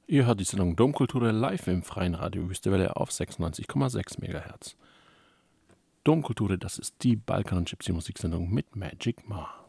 Ihr hört die Sendung Domkultur live im freien Radio Wüstewelle auf 96,6 MHz. Domkultur, das ist die Balkan- und Gypsy-Musiksendung mit Magic Ma.